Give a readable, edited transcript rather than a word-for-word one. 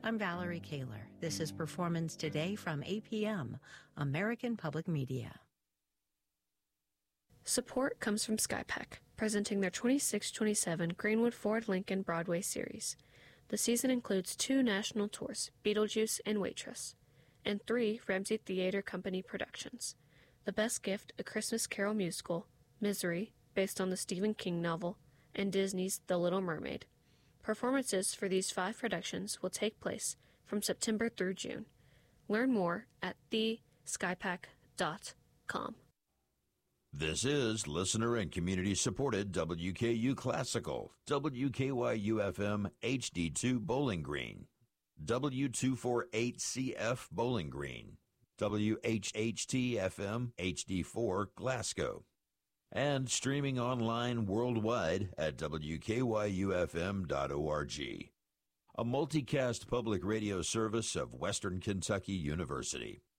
I'm Valerie Kaler. This is Performance Today from APM, American Public Media. Support comes from SkyPack, presenting their 26-27 Greenwood Ford Lincoln Broadway series. The season includes 2 national tours, Beetlejuice and Waitress, and 3 Ramsey Theater Company productions. The Best Gift, A Christmas Carol musical, Misery, based on the Stephen King novel, and Disney's The Little Mermaid. Performances for these 5 productions will take place from September through June. Learn more at theskypack.com. This is listener and community-supported WKU Classical, WKYU-FM HD2 Bowling Green, W248CF Bowling Green, WHHT-FM HD4 Glasgow, and streaming online worldwide at WKYUFM.org, a multicast public radio service of Western Kentucky University.